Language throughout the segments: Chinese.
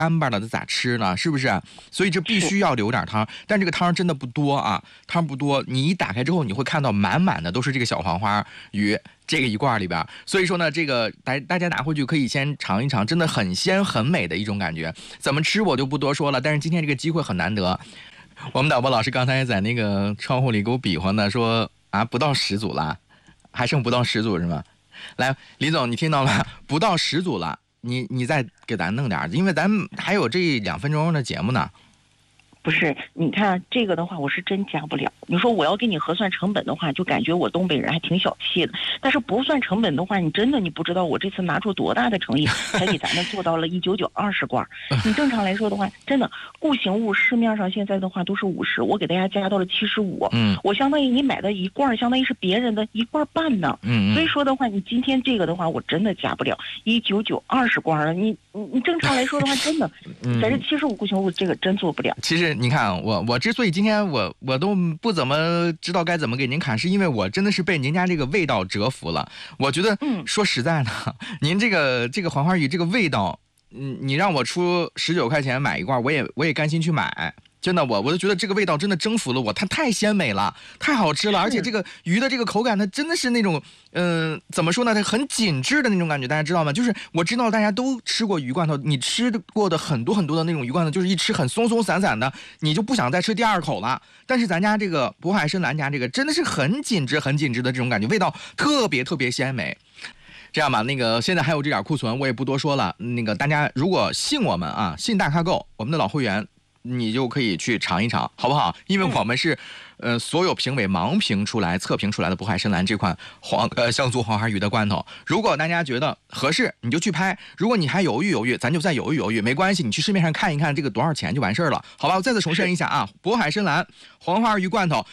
干巴了的咋吃呢？是不是？所以这必须要留点汤，但这个汤真的不多啊，汤不多。你一打开之后，你会看到满满的都是这个小黄花鱼。这个一罐里边，所以说呢，这个大家拿回去可以先尝一尝，真的很鲜很美的一种感觉。怎么吃我就不多说了，但是今天这个机会很难得。我们导播老师刚才在那个窗户里给我比划呢，说啊不到10组了，还剩不到10组是吗？来，李总你听到了，不到10组了，你再给咱弄点，因为咱还有这2分钟的节目呢。 不是，你看这个的话，我是真加不了。你说我要给你核算成本的话，就感觉我东北人还挺小气的。但是不算成本的话，你真的你不知道我这次拿出多大的诚意，才给咱们做到了199 20罐。你正常来说的话，真的固形物市面上现在的话都是50，我给大家加到了75。我相当于你买的一罐，相当于是别人的1罐半呢。所以说的话，你今天这个的话，我真的加不了199 20罐了。你正常来说的话，真的，在这75固形物这个真做不了。 其实你看，我之所以今天我都不怎么知道该怎么给您砍，是因为我真的是被您家这个味道折服了。我觉得，说实在的，您这个黄花鱼这个味道，你让我出19块钱买一罐，我也甘心去买。真的，我就觉得这个味道真的征服了我，它太鲜美了，太好吃了，而且这个鱼的这个口感，它真的是那种，怎么说呢？它很紧致的那种感觉，大家知道吗？就是我知道大家都吃过鱼罐头，你吃过的很多很多的那种鱼罐头，就是一吃很松松散散的，你就不想再吃第2口了。但是咱家这个渤海参蓝家这个真的是很紧致、很紧致的这种感觉，味道特别特别鲜美。这样吧，那个现在还有这点库存，我也不多说了。那个大家如果信我们啊，信大咖购，我们的老会员。你就可以去尝一尝，好不好？因为我们是，所有评委盲评出来、测评出来的渤海参蓝这款香酥黄花鱼的罐头。如果大家觉得合适，你就去拍；如果你还犹豫，咱就再犹豫，没关系，你去市面上看一看这个多少钱就完事儿了，好吧？我再次重申一下啊，渤海参蓝黄花鱼罐头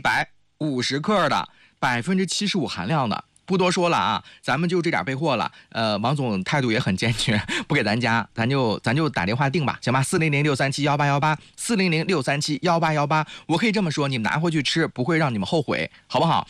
150克的，75%含量的。不多说了啊，咱们就这点备货了。王总态度也很坚决，不给咱加，咱就打电话订吧，行吧？400-637-1818，400-637-1818。我可以这么说，你们拿回去吃不会让你们后悔，好不好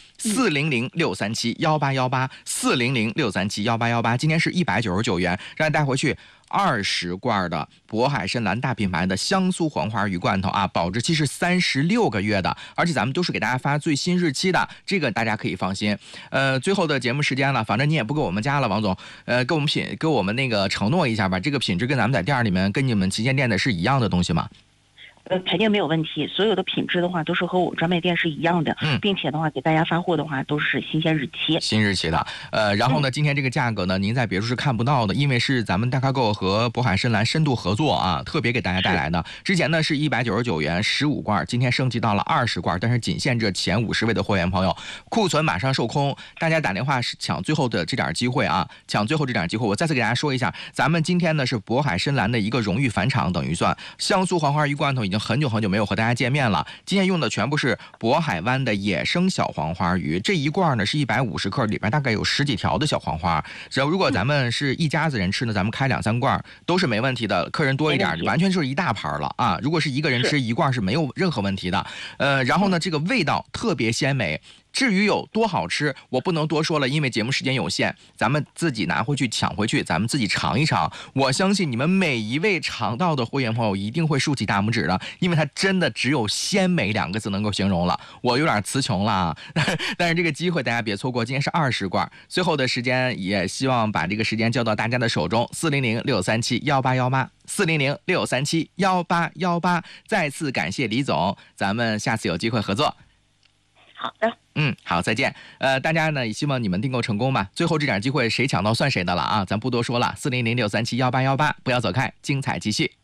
？400-637-1818，400-637-1818。今天是199元，让你带回去20罐的渤海参蓝大品牌的香酥黄花鱼罐头啊，保质期是36个月的，而且咱们都是给大家发最新日期的，这个大家可以放心。最后的节目时间了，反正你也不给我们加了，王总，给我们那个承诺一下吧，这个品质跟咱们在店里面跟你们旗舰店的是一样的东西吗？ 肯定没有问题，所有的品质的话都是和我专卖店是一样的，并且的话给大家发货的话都是新鲜日期的。然后呢，今天这个价格呢，您在别处是看不到的，因为是咱们大咖购和渤海参蓝深度合作啊，特别给大家带来的。之前呢是199元15罐，今天升级到了20罐，但是仅限这前50位的会员朋友，库存马上售空，大家打电话是抢最后的这点机会啊，抢最后这点机会。我再次给大家说一下，咱们今天呢是渤海参蓝的一个荣誉返场，等于算香酥黄花鱼罐头已经很久没有和大家见面了。今天用的全部是渤海湾的野生小黄花鱼，这一罐呢是150克，里边大概有10几条的小黄花。如果咱们是一家子人吃呢，咱们开2-3罐都是没问题的。客人多一点，完全就是一大盘了啊！如果是一个人吃1罐是没有任何问题的。然后呢，这个味道特别鲜美。至于有多好吃，我不能多说了，因为节目时间有限，咱们自己拿回去抢回去，咱们自己尝一尝。我相信你们每一位尝到的会员朋友一定会竖起大拇指的，因为它真的只有鲜美2个字能够形容了。我有点词穷了啊，但是这个机会大家别错过，今天是20罐，最后的时间也希望把这个时间交到大家的手中。400-637-1818，400-637-1818。再次感谢李总，咱们下次有机会合作。 好的。 好，再见。大家呢也希望你们订购成功吧。最后这点机会谁抢到算谁的了啊，咱不多说了。400-637-1818，不要走开，精彩继续。